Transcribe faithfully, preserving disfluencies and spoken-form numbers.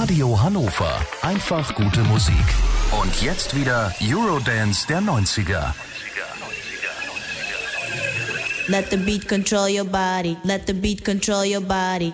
Radio Hannover. Einfach gute Musik. Und jetzt wieder Eurodance der neunziger. Let the beat control your body. Let the beat control your body.